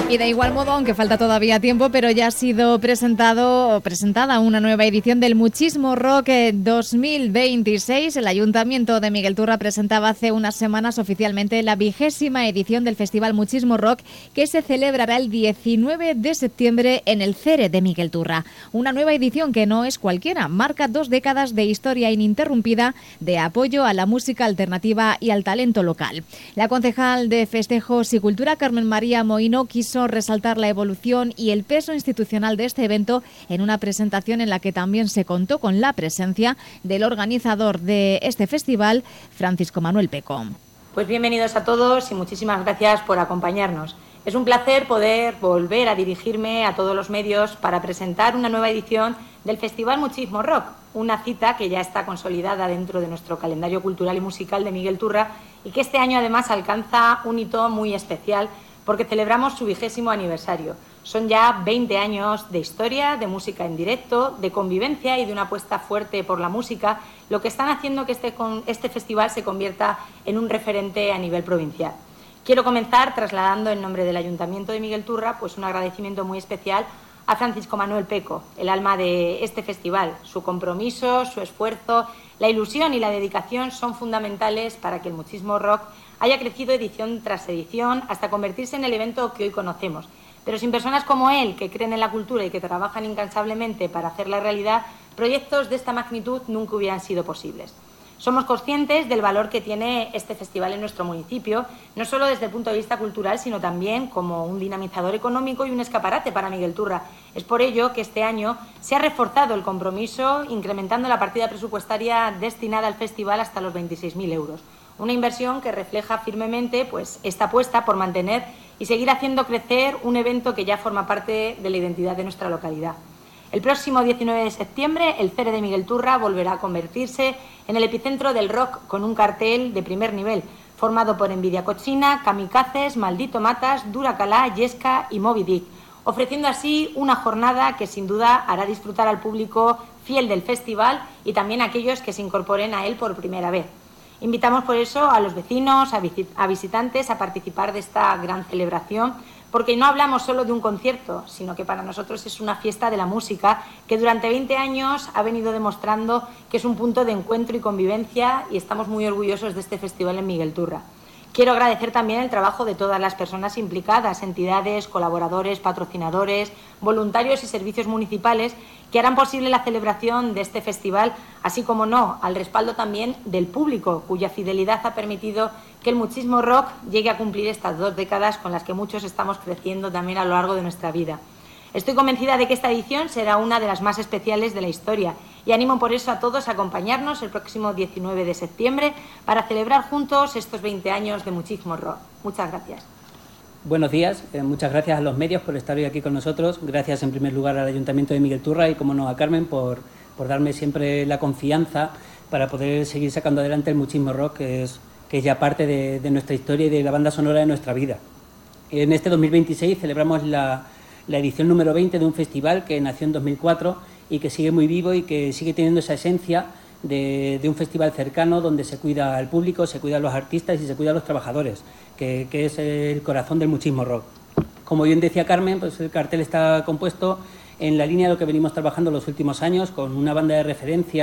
Y de igual modo, aunque falta todavía tiempo, pero ya ha sido presentada una nueva edición del Muchismo Rock 2026. El Ayuntamiento de Miguel Turra presentaba hace unas semanas oficialmente la 20ª edición del Festival Muchismo Rock, que se celebrará el 19 de septiembre en el CERE de Miguel Turra. Una nueva edición que no es cualquiera, marca 2 décadas de historia ininterrumpida de apoyo a la música alternativa y al talento local. La concejal de Festejos y Cultura, Carmen María Moino, quiso resaltar la evolución y el peso institucional de este evento en una presentación en la que también se contó con la presencia del organizador de este festival, Francisco Manuel Peco. Pues bienvenidos a todos y muchísimas gracias por acompañarnos. Es un placer poder volver a dirigirme a todos los medios para presentar una nueva edición del Festival Muchismo Rock, una cita que ya está consolidada dentro de nuestro calendario cultural y musical de Miguel Turra y que este año además alcanza un hito muy especial porque celebramos su 20º aniversario. Son ya 20 años de historia, de música en directo, de convivencia y de una apuesta fuerte por la música, lo que están haciendo que este festival se convierta en un referente a nivel provincial. Quiero comenzar trasladando en nombre del Ayuntamiento de Miguel Turra pues un agradecimiento muy especial a Francisco Manuel Peco, el alma de este festival. Su compromiso, su esfuerzo, la ilusión y la dedicación son fundamentales para que el Muchismo Rock haya crecido edición tras edición hasta convertirse en el evento que hoy conocemos. Pero sin personas como él, que creen en la cultura y que trabajan incansablemente para hacerla realidad, proyectos de esta magnitud nunca hubieran sido posibles. Somos conscientes del valor que tiene este festival en nuestro municipio, no solo desde el punto de vista cultural, sino también como un dinamizador económico y un escaparate para Miguel Turra. Es por ello que este año se ha reforzado el compromiso, incrementando la partida presupuestaria destinada al festival hasta los 26.000 euros. Una inversión que refleja firmemente pues, esta apuesta por mantener y seguir haciendo crecer un evento que ya forma parte de la identidad de nuestra localidad. El próximo 19 de septiembre, el CERE de Miguel Turra volverá a convertirse en el epicentro del rock con un cartel de primer nivel, formado por Envidia Cochina, Kamikazes, Maldito Matas, Dura Calá, Yesca y Moby Dick, ofreciendo así una jornada que sin duda hará disfrutar al público fiel del festival y también a aquellos que se incorporen a él por primera vez. Invitamos por eso a los vecinos, a visitantes a participar de esta gran celebración, porque no hablamos solo de un concierto, sino que para nosotros es una fiesta de la música que durante 20 años ha venido demostrando que es un punto de encuentro y convivencia y estamos muy orgullosos de este festival en Miguel Turra. Quiero agradecer también el trabajo de todas las personas implicadas, entidades, colaboradores, patrocinadores, voluntarios y servicios municipales que harán posible la celebración de este festival, así como al respaldo también del público, cuya fidelidad ha permitido que el Muchismo Rock llegue a cumplir estas 2 décadas con las que muchos estamos creciendo también a lo largo de nuestra vida. Estoy convencida de que esta edición será una de las más especiales de la historia y animo por eso a todos a acompañarnos el próximo 19 de septiembre para celebrar juntos estos 20 años de Muchismo Rock. Muchas gracias. Buenos días, muchas gracias a los medios por estar hoy aquí con nosotros. Gracias en primer lugar al Ayuntamiento de Miguel Turra y, como no, a Carmen por darme siempre la confianza para poder seguir sacando adelante el Muchismo Rock, que es ya parte de nuestra historia y de la banda sonora de nuestra vida. En este 2026 celebramos la edición número 20 de un festival que nació en 2004 y que sigue muy vivo y que sigue teniendo esa esencia de un festival cercano donde se cuida al público, se cuida a los artistas y se cuida a los trabajadores, que es el corazón del Muchismo Rock. Como bien decía Carmen, pues el cartel está compuesto en la línea de lo que venimos trabajando los últimos años, con una banda de referencia